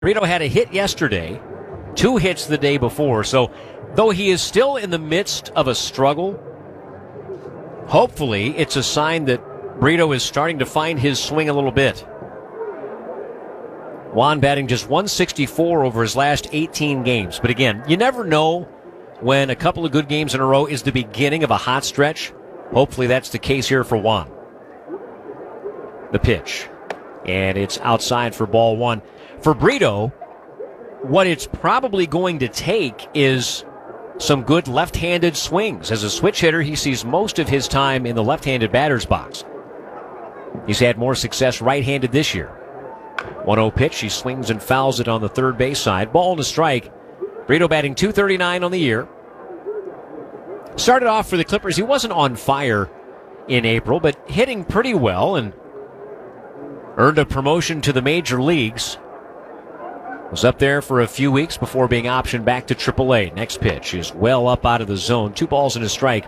Brito had a hit yesterday, 2 hits the day before. So though he is still in the midst of a struggle, hopefully it's a sign that Brito is starting to find his swing a little bit. Juan batting just 164 over his last 18 games. But again, you never know when a couple of good games in a row is the beginning of a hot stretch. Hopefully that's the case here for Juan. The pitch. And it's outside for ball 1. For Brito, what it's probably going to take is some good left-handed swings. As a switch hitter, he sees most of his time in the left-handed batter's box. He's had more success right-handed this year. 1-0 pitch. He swings and fouls it on the third base side. Ball and a strike. Brito batting .239 on the year. Started off for the Clippers. He wasn't on fire in April, but hitting pretty well and earned a promotion to the major leagues. Was up there for a few weeks before being optioned back to AAA. Next pitch is well up out of the zone. 2 balls and a strike.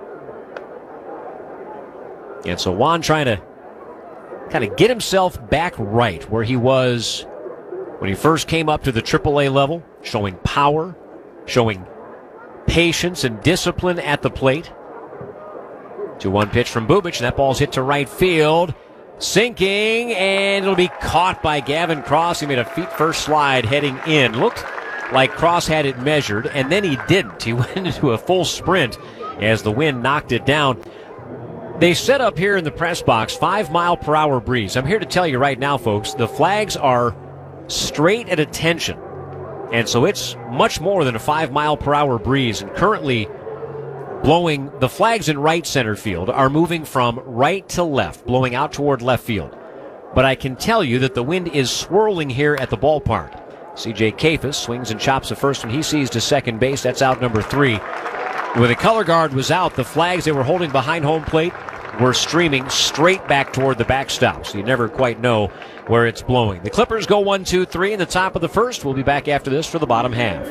And so Juan trying to kind of get himself back right where he was when he first came up to the AAA level, showing power, showing patience and discipline at the plate. 2-1 pitch from Bubic, and that ball's hit to right field. Sinking, and it'll be caught by Gavin Cross. He made a feet-first slide heading in. Looked like Cross had it measured, and then he didn't. He went into a full sprint as the wind knocked it down. They set up here in the press box 5-mile-per-hour breeze. I'm here to tell you right now, folks, the flags are straight at attention. And so it's much more than a 5-mile-per-hour breeze. And currently blowing, the flags in right center field are moving from right to left, blowing out toward left field. But I can tell you that the wind is swirling here at the ballpark. C.J. Kafis swings and chops the first one. He sees to second base. That's out number 3. When the color guard was out, the flags they were holding behind home plate were streaming straight back toward the backstop. So you never quite know where it's blowing. The Clippers go 1-2-3 in the top of the first. We'll be back after this for the bottom half.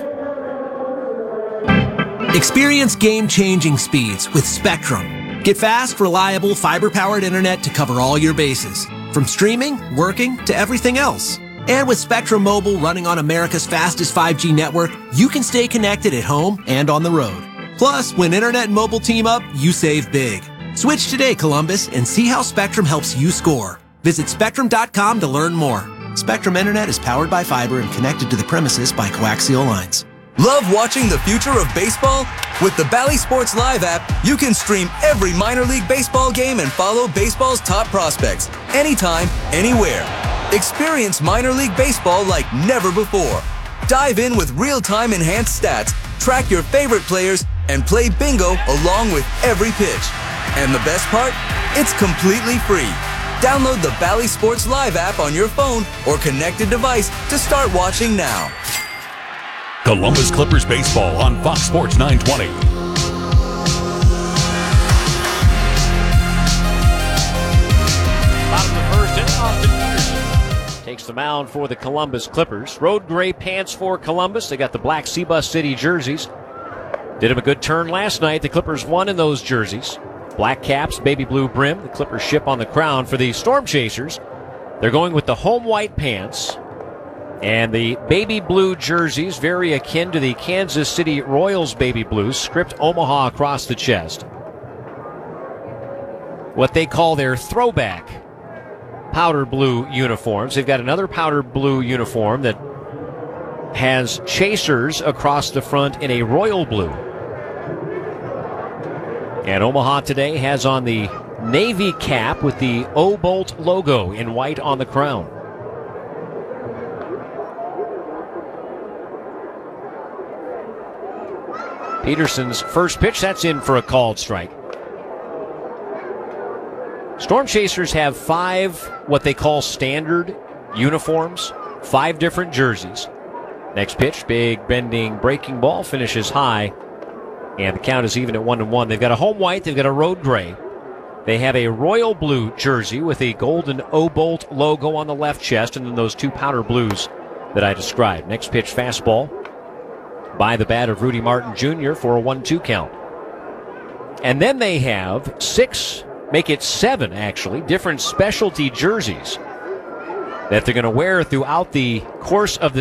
Experience game-changing speeds with Spectrum. Get fast, reliable, fiber-powered internet to cover all your bases, from streaming, working, to everything else. And with Spectrum Mobile running on America's fastest 5G network, you can stay connected at home and on the road. Plus, when internet and mobile team up, you save big. Switch today, Columbus, and see how Spectrum helps you score. Visit Spectrum.com to learn more. Spectrum Internet is powered by fiber and connected to the premises by coaxial lines. Love watching the future of baseball? With the Bally Sports Live app, you can stream every minor league baseball game and follow baseball's top prospects anytime, anywhere. Experience minor league baseball like never before. Dive in with real-time enhanced stats, track your favorite players, and play bingo along with every pitch. And the best part? It's completely free. Download the Bally Sports Live app on your phone or connected device to start watching now. Columbus Clippers baseball on Fox Sports 920. Bottom of the first inning, Austin Peterson takes the mound for the Columbus Clippers. Road gray pants for Columbus. They got the black Seabus City jerseys. Did him a good turn last night. The Clippers won in those jerseys. Black caps, baby blue brim. The Clippers ship on the crown. For the Storm Chasers, they're going with the home white pants and the baby blue jerseys, very akin to the Kansas City Royals baby blues, script Omaha across the chest. What they call their throwback powder blue uniforms. They've got another powder blue uniform that has chasers across the front in a royal blue. And Omaha today has on the navy cap with the O-Bolt logo in white on the crown. Peterson's first pitch, that's in for a called strike. Storm Chasers have 5 what they call standard uniforms, 5 different jerseys. Next pitch, big bending breaking ball, finishes high, and the count is even at 1-1. They've got a home white, they've got a road gray. They have a royal blue jersey with a golden O-Bolt logo on the left chest, and then those 2 powder blues that I described. Next pitch, fastball by the bat of Rudy Martin Jr. for a 1-2 count. And then they have 6, make it 7 actually, different specialty jerseys. that they're going to wear throughout the course of the